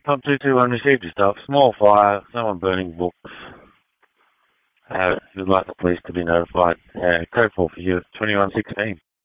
Pump 221 received your stuff. Small fire, someone burning books. Would like the police to be notified. Code 4 for you, 2116.